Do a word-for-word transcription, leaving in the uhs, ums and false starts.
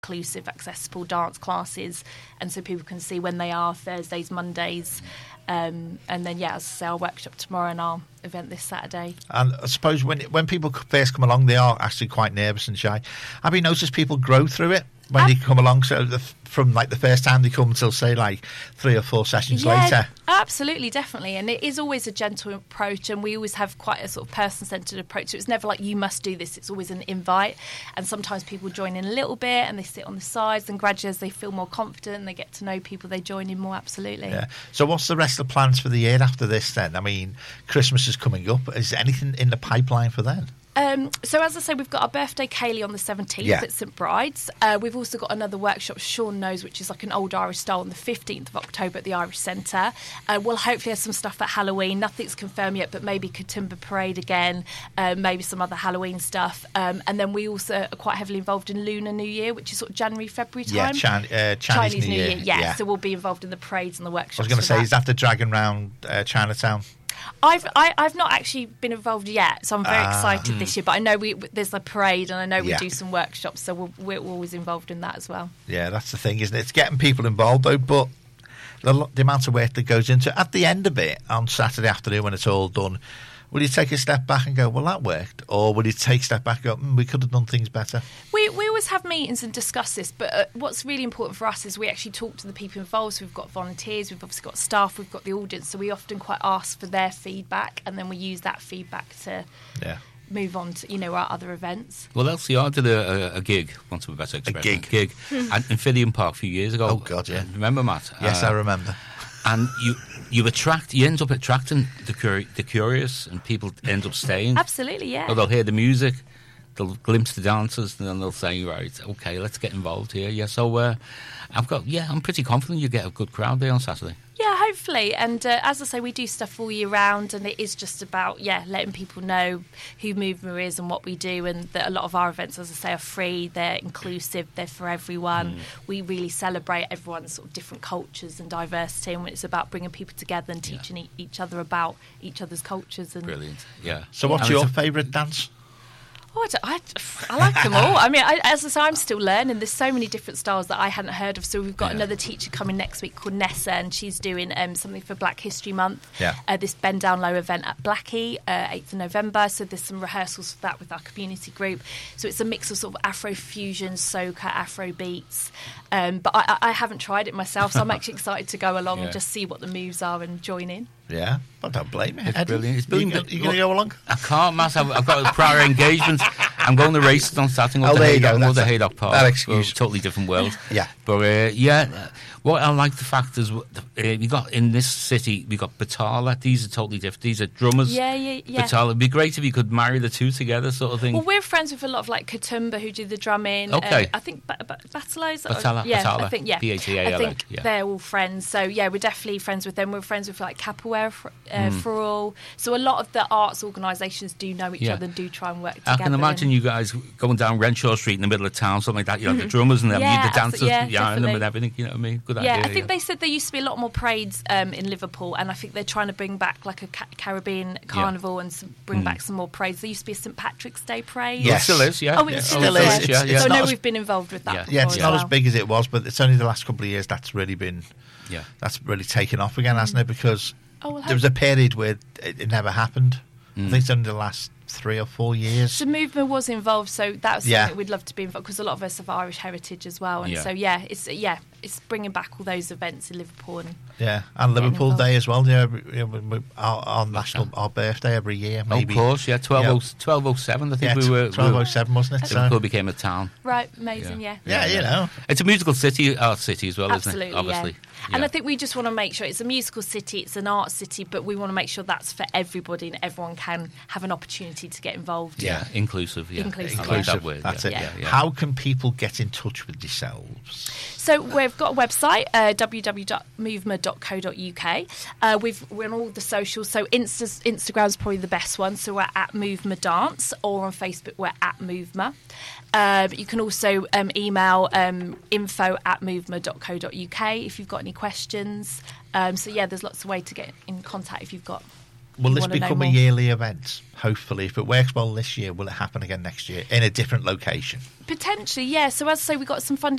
inclusive, accessible dance classes, and so people can see when they are, Thursdays, Mondays. Um, and then, yeah, as I say, our workshop tomorrow and our event this Saturday. And I suppose when when people first come along, they are actually quite nervous and shy. Have you noticed people grow through it when um, they come along? So the, from like the first time they come until, say, like three or four sessions yeah, later? Absolutely, definitely. And it is always a gentle approach, and we always have quite a sort of person-centred approach. So it's never like, you must do this. It's always an invite. And sometimes people join in a little bit and they sit on the sides, and gradually as they feel more confident, they get to know people, they join in more, absolutely. Yeah. So what's the rest of the plans for the year after this then? I mean, Christmas is coming up. Is there anything in the pipeline for then? Um, so as I say, we've got our birthday Kaylee on the seventeenth yeah. at St Bride's. Uh, we've also got another workshop, Sean knows, which is like an old Irish style, on the fifteenth of October at the Irish Centre. Uh, we'll hopefully have some stuff at Halloween. Nothing's confirmed yet, but maybe Katoomba Parade again, uh, maybe some other Halloween stuff. Um, and then we also are quite heavily involved in Lunar New Year, which is sort of January, February time. Yeah, Chan- uh, Chinese, Chinese New Year. Year. Yeah. yeah, so we'll be involved in the parades and the workshops. I was going to say, that. is that the dragon round uh, Chinatown? I've I, I've not actually been involved yet, so I'm very Ah. excited this year. But I know we there's a parade, and I know we Yeah. do some workshops, so we're, we're always involved in that as well. Yeah, that's the thing, isn't it? It's getting people involved, though, but the, the amount of work that goes into it, at the end of it, on Saturday afternoon when it's all done, will you take a step back and go, well, that worked? Or will you take a step back and go, mm, we could have done things better? We we always have meetings and discuss this, but uh, what's really important for us is we actually talk to the people involved. So we've got volunteers, we've obviously got staff, we've got the audience, so we often quite ask for their feedback, and then we use that feedback to yeah. move on to, you know, our other events. Well, L C R did a, a, a gig, once of a better expression. A gig. gig at Amphitheatre Park a few years ago. Oh, God, yeah. Remember, Matt? Yes, uh, I remember. And you you attract, you end up attracting the, curi- the curious, and people end up staying. Absolutely, yeah. Or they'll hear the music, they'll glimpse the dancers, and then they'll say, right, okay, let's get involved here. Yeah, so uh, I've got, yeah, I'm pretty confident you get a good crowd there on Saturday. Yeah, hopefully. And uh, as I say, we do stuff all year round, and it is just about, yeah, letting people know who Movema is and what we do, and that a lot of our events, as I say, are free, they're inclusive, they're for everyone. Mm. We really celebrate everyone's sort of different cultures and diversity, and it's about bringing people together and teaching yeah. e- each other about each other's cultures. And brilliant, yeah. So what's yeah. your favourite dance? Oh, I, don't- I, I like them all. I mean, I, as I say, I'm still learning. There's so many different styles that I hadn't heard of. So we've got Yeah. another teacher coming next week called Nessa, and she's doing um, something for Black History Month. Yeah. Uh, this Bend Down Low event at Blackie, uh, eighth of November. So there's some rehearsals for that with our community group. So it's a mix of sort of Afro fusion, soca, Afro beats. Um, but I, I haven't tried it myself, so I'm actually excited to go along Yeah. and just see what the moves are and join in. Yeah, I don't blame you. It's Eddie. brilliant. It's You brilliant. gonna- You going to go along? I can't, Matt. I've, I've got a prior engagement. I'm going to races on Saturday. Oh, there you go. Go to That's a- Haydock Park. that excuse. Well, totally different world. Yeah. But uh, yeah, uh, what I like the fact is, uh, we got in this city, we got Batala. These are totally different. These are drummers. Yeah, yeah, yeah. Batala. It'd be great if you could marry the two together, sort of thing. Well, we're friends with a lot of like Katoomba who do the drumming. Okay. Uh, I think ba- ba- Batala is Batala, Yeah, Batala. I think yeah. B A T A L A, I think yeah. they're all friends. So yeah, we're definitely friends with them. We're friends with like Capoeira for, uh, Mm. for all. So a lot of the arts organisations do know each Yeah. other and do try and work I together. can imagine and- you guys going down Renshaw Street in the middle of town, something like that. You know, the drummers and them, Yeah, you the abso- dancers, yeah, yeah, and them definitely. and everything. You know what I mean? Good Yeah, idea. I think they said there used to be a lot more parades um, in Liverpool, and I think they're trying to bring back like a ca- Caribbean carnival and some, bring Mm. back some more parades. There used to be a St Patrick's Day parade. Yes. It still is, yeah. Oh, it yeah. still, still is. is. yeah. It's- yeah, it's yeah. So I not know as- we've been involved with that. Yeah. before Yeah, it's as not well. as big as it was, but it's only the last couple of years that's really been, Yeah. that's really taken off again, hasn't it? Because Oh, well, there was a period where it, it never happened. I think it's only the last three or four years. The movement was involved, so that was something Yeah. that we'd love to be involved, because a lot of us have Irish heritage as well, and Yeah. so yeah, it's yeah, it's bringing back all those events in Liverpool. And Yeah, and Getting Liverpool involved. Day as well. Yeah, we- we- we- our, our national, our birthday every year. Maybe. Of course, yeah. twelve oh seven, I think Yeah, we were. twelve oh seven, wasn't it? So, Liverpool became a town. right, amazing, yeah. yeah, you know. It's a musical city, art city as well, Absolutely, isn't it? Obviously. yeah. And I think we just want to make sure it's a musical city, it's an art city, but we want to make sure that's for everybody and everyone can have an opportunity to get involved. Yeah, inclusive. Yeah. Inclusive, I like yeah. that word. That's yeah. it. Yeah. Yeah, yeah. How can people get in touch with yourselves? So we've got a website, uh, w w w dot movema dot co dot u k. Uh, we've, we're on all the socials, so Insta, Instagram's probably the best one, so we're at Movema Dance, or on Facebook we're at Movema. Uh, but you can also um, email um, info at movema dot co dot u k if you've got any questions. Um, so yeah, there's lots of ways to get in contact if you've got Will this become a yearly event? Hopefully, if it works well this year, will it happen again next year in a different location? Potentially, yeah. So as I say, we got some funding